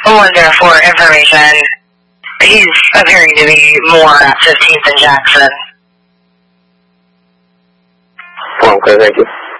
wonder for information. He's appearing to be more at 15th and Jackson. Okay, thank you.